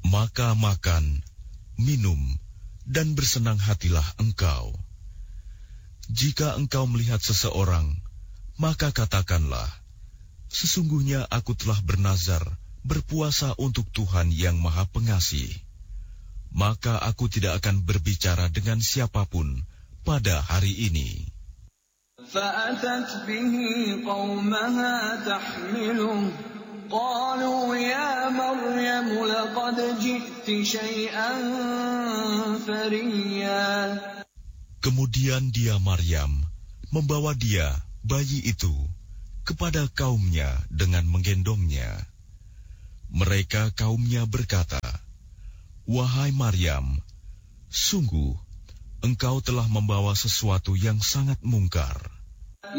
Maka makan, minum, dan bersenang hatilah engkau. Jika engkau melihat seseorang, maka katakanlah, sesungguhnya aku telah bernazar berpuasa untuk Tuhan yang Maha Pengasih. Maka aku tidak akan berbicara dengan siapapun pada hari ini. فأتت به قومها تحمله قالوا يا مريم لقد جئت شيئا فريا. Kemudian dia Maryam membawa dia, bayi itu, kepada kaumnya dengan menggendongnya. Mereka kaumnya berkata, "Wahai Maryam, sungguh engkau telah membawa sesuatu yang sangat mungkar."